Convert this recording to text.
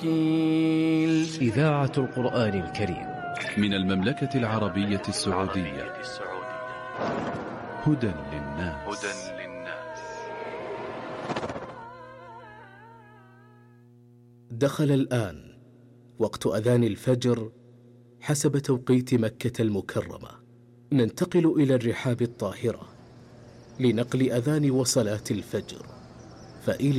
إذاعة القرآن الكريم من المملكة العربية السعودية. هدى للناس. دخل الآن وقت أذان الفجر حسب توقيت مكة المكرمة. ننتقل إلى الرحاب الطاهرة لنقل أذان وصلاة الفجر، فإلى